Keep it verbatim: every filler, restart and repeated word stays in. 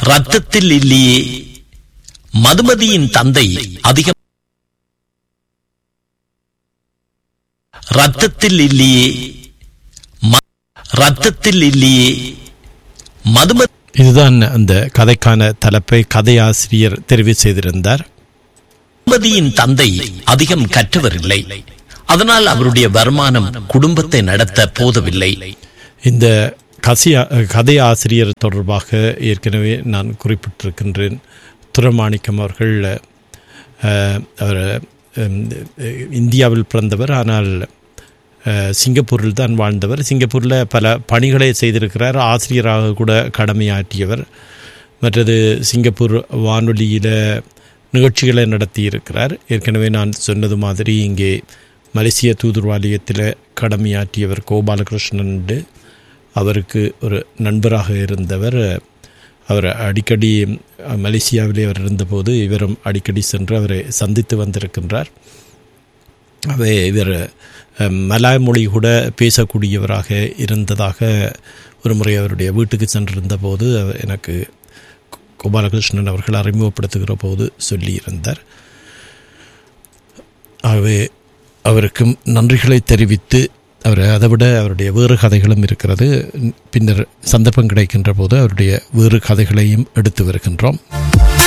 ரத்தத்தில் இல்லையே. மதுமதியின் தந்தை அதிகம் ரத்தத்தில் இல்லையே ரத்தத்தில் இல்லையே மதுமதி. இதுதான் அந்த கதைக்கான தலைப்பை கதையாசிரியர் தெரிவு செய்திருந்தார். மதுமதியின் தந்தை அதிகம் கற்றவர் இல்லை. அதனால் அவருடைய வருமானம் குடும்பத்தை நடத்த போதவில்லை. இந்த கசியா கதை ஆசிரியர் தொடர்பாக ஏற்கனவே நான் குறிப்பிட்டிருக்கின்றேன். துரமாணிக்கம் அவர்கள் அவர் இந்தியாவில் பிறந்தவர், ஆனால் சிங்கப்பூரில் தான் வாழ்ந்தவர். சிங்கப்பூரில் பல பணிகளை செய்திருக்கிறார். ஆசிரியராக கூட கடமையாற்றியவர். மற்றது சிங்கப்பூர் வானொலியில் நிகழ்ச்சிகளை நடத்தியிருக்கிறார். ஏற்கனவே நான் சொன்னது மாதிரி இங்கே மலேசிய தூதுர்வாலயத்தில் கடமையாற்றியவர் கோபாலகிருஷ்ணன். அவருக்கு ஒரு நண்பராக இருந்தவர். அவர் அடிக்கடி மலேசியாவிலே அவர் இருந்தபோது இவரும் அடிக்கடி சென்று அவரை சந்தித்து வந்திருக்கின்றார். அவை இவர் மலாய் மொழி கூட பேசக்கூடியவராக இருந்ததாக ஒரு முறை அவருடைய வீட்டுக்கு சென்றிருந்த போது எனக்கு கோபாலகிருஷ்ணன் அவர்கள் அறிமுகப்படுத்துகிற போது சொல்லியிருந்தார். ஆகவே அவருக்கும் நன்றிகளை தெரிவித்து அவர் அதை விட அவருடைய வேறு கதைகளும் இருக்கிறது. பின்னர் சந்தர்ப்பம் கிடைக்கின்ற போது அவருடைய வேறு கதைகளையும் எடுத்து வருகின்றோம்.